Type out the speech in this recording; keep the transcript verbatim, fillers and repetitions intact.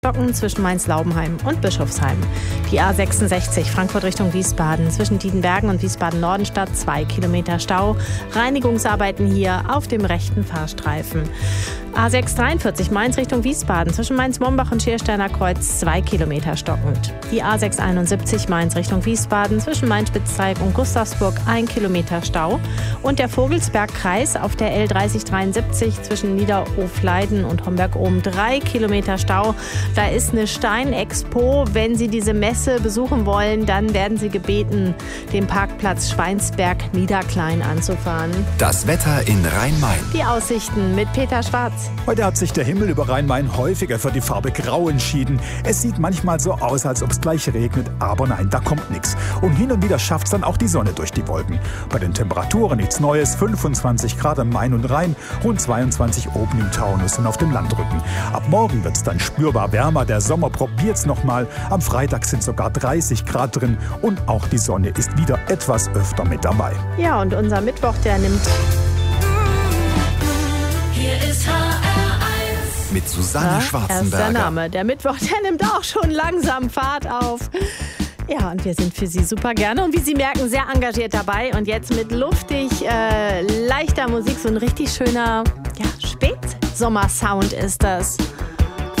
Stocken zwischen Mainz-Laubenheim und Bischofsheim. Die A sechsundsechzig Frankfurt Richtung Wiesbaden zwischen Diedenbergen und Wiesbaden-Nordenstadt zwei Kilometer Stau. Reinigungsarbeiten hier auf dem rechten Fahrstreifen. A sechshundertdreiundvierzig Mainz Richtung Wiesbaden zwischen Mainz-Mombach und Schiersteiner Kreuz zwei Kilometer stockend. Die A sechshunderteinundsiebzig Mainz Richtung Wiesbaden zwischen Mainz-Spitzteig und Gustavsburg ein Kilometer Stau. Und der Vogelsbergkreis auf der L dreißig dreiundsiebzig zwischen Niederofleiden und Homberg-Ohm drei Kilometer Stau. Da ist eine Steinexpo. Wenn Sie diese Messe besuchen wollen, dann werden Sie gebeten, den Parkplatz Schweinsberg-Niederklein anzufahren. Das Wetter in Rhein-Main. Die Aussichten mit Peter Schwarz. Heute hat sich der Himmel über Rhein-Main häufiger für die Farbe Grau entschieden. Es sieht manchmal so aus, als ob es gleich regnet, aber nein, da kommt nichts. Und hin und wieder schafft es dann auch die Sonne durch die Wolken. Bei den Temperaturen nichts Neues, fünfundzwanzig Grad am Main und Rhein, rund zweiundzwanzig oben im Taunus und auf dem Landrücken. Ab morgen wird es dann spürbar wärmer, der Sommer probiert's nochmal. Am Freitag sind sogar dreißig Grad drin und auch die Sonne ist wieder etwas öfter mit dabei. Ja, und unser Mittwoch, der nimmt... Hier ist H R eins. Mit Susanne Ja, Schwarzenberger. ist der Name. Der Mittwoch, der nimmt auch schon langsam Fahrt auf. Ja, und wir sind für Sie super gerne und wie Sie merken, sehr engagiert dabei. Und jetzt mit luftig, äh, leichter Musik, so ein richtig schöner ja, Spätsommersound ist das.